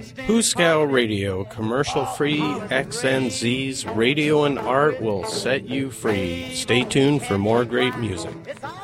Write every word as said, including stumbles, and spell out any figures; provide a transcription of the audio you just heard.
Hooskow Radio, commercial-free X N Z's radio and art will set you free. Stay tuned for more great music.